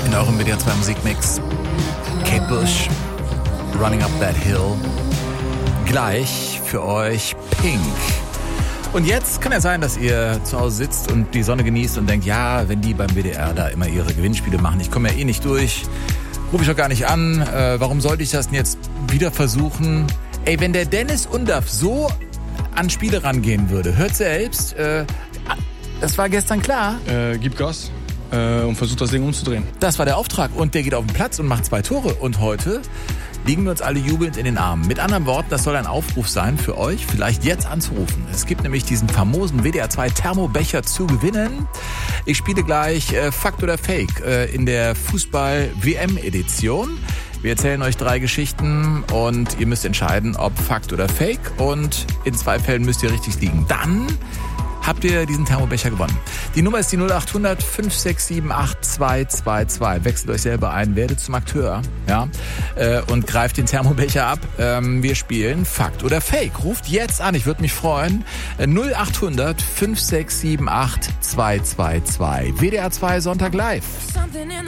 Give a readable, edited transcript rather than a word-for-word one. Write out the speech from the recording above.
In eurem WDR 2 Musikmix. Kate Bush, Running Up That Hill. Gleich für euch Pink. Und jetzt kann ja sein, dass ihr zu Hause sitzt und die Sonne genießt und denkt, ja, wenn die beim WDR da immer ihre Gewinnspiele machen, ich komme ja eh nicht durch, rufe ich doch gar nicht an, warum sollte ich das denn jetzt wieder versuchen? Ey, wenn der Dennis Undaff so an Spiele rangehen würde, hört selbst, das war gestern klar. Gib Gas und versucht das Ding umzudrehen. Das war der Auftrag und der geht auf den Platz und macht 2 Tore und heute liegen wir uns alle jubelnd in den Armen. Mit anderen Worten, das soll ein Aufruf sein für euch, vielleicht jetzt anzurufen. Es gibt nämlich diesen famosen WDR 2 Thermobecher zu gewinnen. Ich spiele gleich Fakt oder Fake in der Fußball-WM-Edition. Wir erzählen euch 3 Geschichten und ihr müsst entscheiden, ob Fakt oder Fake. Und in 2 Fällen müsst ihr richtig liegen. Dann habt ihr diesen Thermobecher gewonnen. Die Nummer ist die 0800 567 8222. Wechselt euch selber ein, werdet zum Akteur, ja, und greift den Thermobecher ab. Wir spielen Fakt oder Fake. Ruft jetzt an, ich würde mich freuen. 0800 567 8222. WDR 2 Sonntag live.